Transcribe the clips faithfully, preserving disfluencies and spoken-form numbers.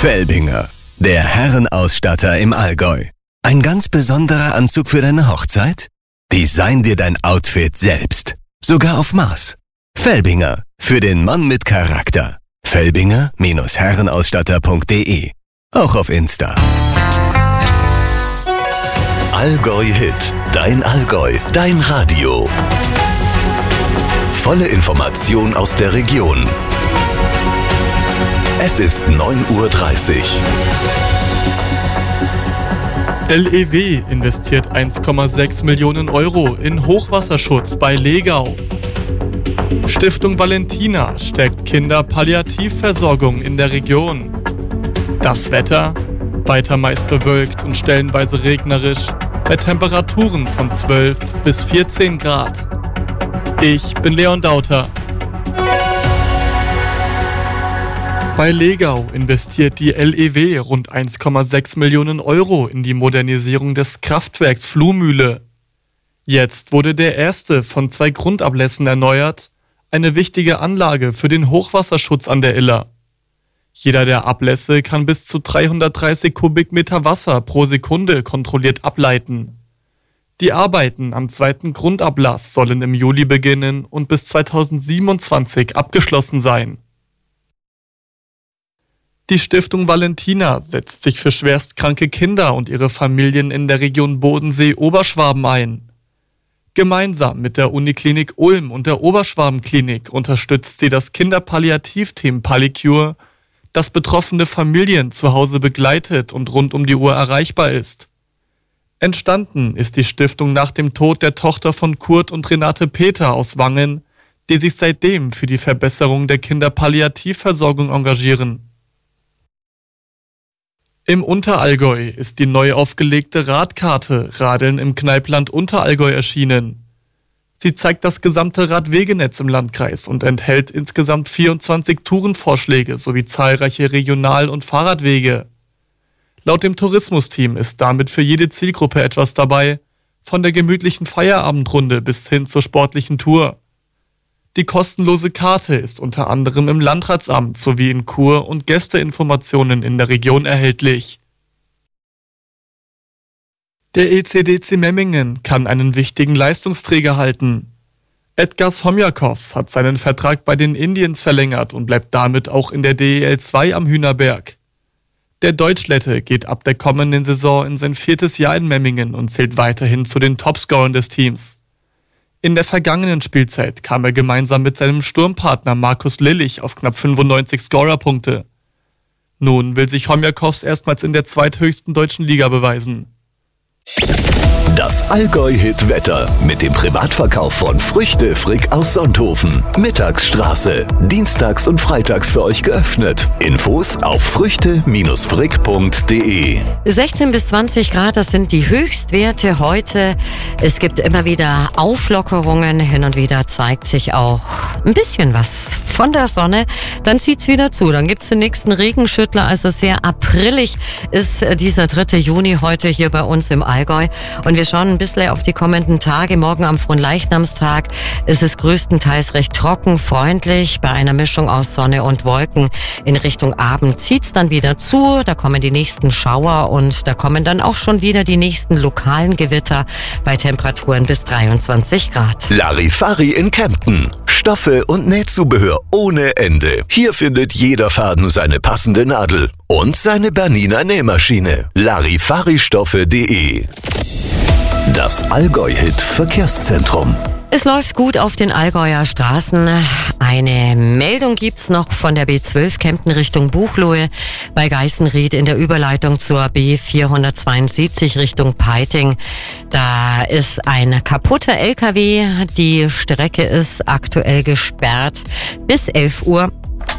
Felbinger, der Herrenausstatter im Allgäu. Ein ganz besonderer Anzug für deine Hochzeit? Design dir dein Outfit selbst. Sogar auf Maß. Felbinger, für den Mann mit Charakter. Felbinger Herrenausstatter punkt de. Auch auf Insta. Allgäu Hit. Dein Allgäu. Dein Radio. Volle Information aus der Region. Es ist neun Uhr dreißig. L E W investiert eins Komma sechs Millionen Euro in Hochwasserschutz bei Legau. Stiftung Valentina stärkt Kinderpalliativversorgung in der Region. Das Wetter? Weiter meist bewölkt und stellenweise regnerisch, bei Temperaturen von zwölf bis vierzehn Grad. Ich bin Leon Dauter. Bei Legau investiert die L E W rund eins Komma sechs Millionen Euro in die Modernisierung des Kraftwerks Fluhmühle. Jetzt wurde der erste von zwei Grundablässen erneuert, eine wichtige Anlage für den Hochwasserschutz an der Iller. Jeder der Ablässe kann bis zu dreihundertdreißig Kubikmeter Wasser pro Sekunde kontrolliert ableiten. Die Arbeiten am zweiten Grundablass sollen im Juli beginnen und bis zweitausendsiebenundzwanzig abgeschlossen sein. Die Stiftung Valentina setzt sich für schwerstkranke Kinder und ihre Familien in der Region Bodensee-Oberschwaben ein. Gemeinsam mit der Uniklinik Ulm und der Oberschwabenklinik unterstützt sie das Kinderpalliativteam Pallicure, das betroffene Familien zu Hause begleitet und rund um die Uhr erreichbar ist. Entstanden ist die Stiftung nach dem Tod der Tochter von Kurt und Renate Peter aus Wangen, die sich seitdem für die Verbesserung der Kinderpalliativversorgung engagieren. Im Unterallgäu ist die neu aufgelegte Radkarte Radeln im Kneipland Unterallgäu erschienen. Sie zeigt das gesamte Radwegenetz im Landkreis und enthält insgesamt vierundzwanzig Tourenvorschläge sowie zahlreiche Regional- und Fahrradwege. Laut dem Tourismusteam ist damit für jede Zielgruppe etwas dabei, von der gemütlichen Feierabendrunde bis hin zur sportlichen Tour. Die kostenlose Karte ist unter anderem im Landratsamt sowie in Kur- und Gästeinformationen in der Region erhältlich. Der E C D C Memmingen kann einen wichtigen Leistungsträger halten. Edgars Homjakos hat seinen Vertrag bei den Indians verlängert und bleibt damit auch in der D E L zwei am Hühnerberg. Der Deutschlette geht ab der kommenden Saison in sein viertes Jahr in Memmingen und zählt weiterhin zu den Topscorern des Teams. In der vergangenen Spielzeit kam er gemeinsam mit seinem Sturmpartner Markus Lillich auf knapp fünfundneunzig Scorerpunkte. Nun will sich Homjakos erstmals in der zweithöchsten deutschen Liga beweisen. Das Allgäu-Hit-Wetter mit dem Privatverkauf von Früchte Frick aus Sonthofen. Mittagsstraße. Dienstags und freitags für euch geöffnet. Infos auf früchte frick punkt de. sechzehn bis zwanzig Grad, das sind die Höchstwerte heute. Es gibt immer wieder Auflockerungen. Hin und wieder zeigt sich auch ein bisschen was von der Sonne. Dann zieht's wieder zu. Dann gibt's den nächsten Regenschüttler. Also sehr aprillig ist dieser dritte Juni heute hier bei uns im Allgäu. Und wir schauen ein bisschen auf die kommenden Tage. Morgen am Fronleichnamstag ist es größtenteils recht trocken, freundlich. Bei einer Mischung aus Sonne und Wolken in Richtung Abend zieht's dann wieder zu. Da kommen die nächsten Schauer und da kommen dann auch schon wieder die nächsten lokalen Gewitter bei Temperaturen bis dreiundzwanzig Grad. Larifari in Kempten. Stoffe und Nähzubehör ohne Ende. Hier findet jeder Faden seine passende Nadel und seine Bernina Nähmaschine. Larifaristoffe punkt de. Das Allgäu-Hit Verkehrszentrum. Es läuft gut auf den Allgäuer Straßen. Eine Meldung gibt's noch von der B zwölf Kempten Richtung Buchloe bei Geißenried in der Überleitung zur B vierhundertzweiundsiebzig Richtung Peiting. Da ist ein kaputter L K W. Die Strecke ist aktuell gesperrt bis elf Uhr.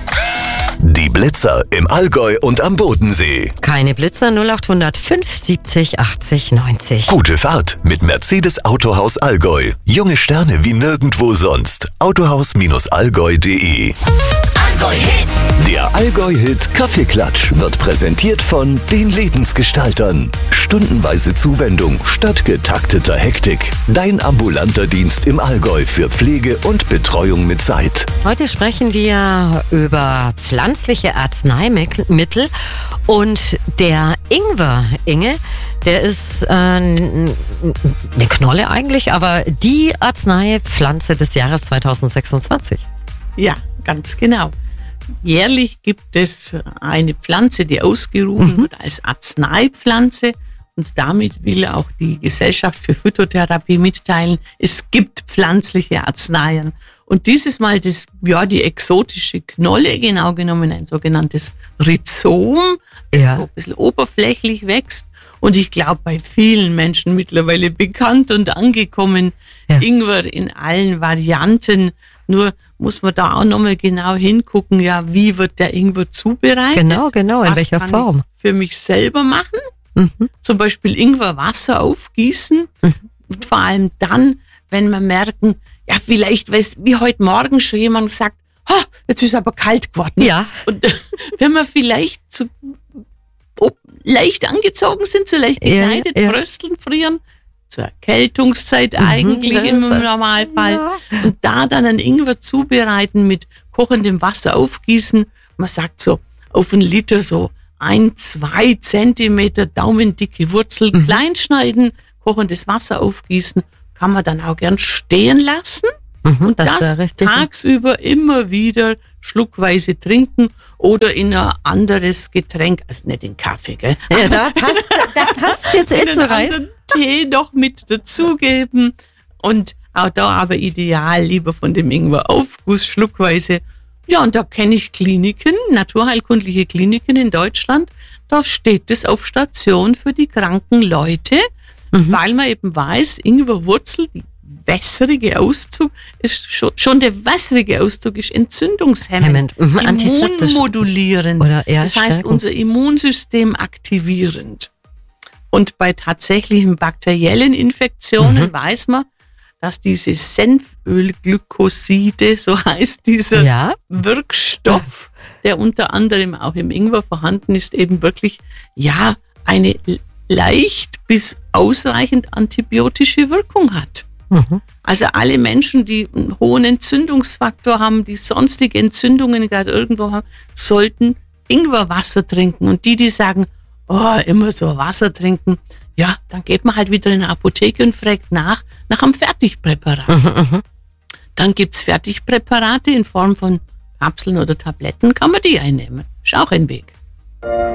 Die Blitzer im Allgäu und am Bodensee. Keine Blitzer, null acht null null fünf siebzig achtzig neunzig. Gute Fahrt mit Mercedes Autohaus Allgäu. Junge Sterne wie nirgendwo sonst. autohaus allgäu punkt de. Allgäu-Hit. Der Allgäu-Hit Kaffeeklatsch wird präsentiert von den Lebensgestaltern. stundenweise Zuwendung statt getakteter Hektik. Dein ambulanter Dienst im Allgäu für Pflege und Betreuung mit Zeit. Heute sprechen wir über pflanzliche Arzneimittel und der Ingwer, Inge, der ist äh, eine Knolle eigentlich, aber die Arzneipflanze des Jahres zweitausendsechsundzwanzig. Ja, ganz genau. Jährlich gibt es eine Pflanze, die ausgerufen mhm. wird als Arzneipflanze, und damit will auch die Gesellschaft für Phytotherapie mitteilen, es gibt pflanzliche Arzneien. Und dieses Mal das, ja, die exotische Knolle, genau genommen ein sogenanntes Rhizom, das ja. so ein bisschen oberflächlich wächst. Und ich glaube, bei vielen Menschen mittlerweile bekannt und angekommen, ja. Ingwer in allen Varianten. Nur muss man da auch nochmal genau hingucken, ja, wie wird der Ingwer zubereitet? Genau, genau, in Was welcher kann Form? Ich für mich selber machen. Mhm. Zum Beispiel Ingwerwasser aufgießen. Mhm. Und vor allem dann, wenn wir merken, ja, vielleicht, weißt, wie heute Morgen schon jemand sagt, ha, jetzt ist aber kalt geworden. Ja. Und wenn wir vielleicht zu, ob, leicht angezogen sind, so leicht gekleidet, ja, ja. frösteln, frieren, zur Erkältungszeit mhm, eigentlich im Normalfall. Ja. Und da dann einen Ingwer zubereiten, mit kochendem Wasser aufgießen. Man sagt so, auf einen Liter so ein, zwei Zentimeter daumendicke Wurzel mhm. klein schneiden, kochendes Wasser aufgießen, kann man dann auch gern stehen lassen mhm, und das, das tagsüber immer wieder schluckweise trinken oder in ein anderes Getränk, also nicht in Kaffee, gell? Ja, da passt, da passt jetzt eh so rein. Tee noch mit dazugeben und auch da aber ideal lieber von dem Ingwer Aufguss schluckweise. Ja, und da kenne ich Kliniken, naturheilkundliche Kliniken in Deutschland, da steht es auf Station für die kranken Leute, mhm. weil man eben weiß, Ingwerwurzel, die wässrige Auszug, ist schon, schon der wässrige Auszug ist entzündungshemmend, mhm, immunmodulierend, oder eher das heißt stärken. Unser Immunsystem aktivierend. Und bei tatsächlichen bakteriellen Infektionen mhm. weiß man, dass diese Senfölglykoside, so heißt dieser ja. Wirkstoff, der unter anderem auch im Ingwer vorhanden ist, eben wirklich, ja, eine leicht bis ausreichend antibiotische Wirkung hat. Mhm. Also alle Menschen, die einen hohen Entzündungsfaktor haben, die sonstige Entzündungen gerade irgendwo haben, sollten Ingwerwasser trinken. Und die, die sagen, oh, immer so Wasser trinken, ja, dann geht man halt wieder in eine Apotheke und fragt nach, nach einem Fertigpräparat. Mhm, dann gibt's Fertigpräparate in Form von Kapseln oder Tabletten, kann man die einnehmen. Ist auch ein Weg.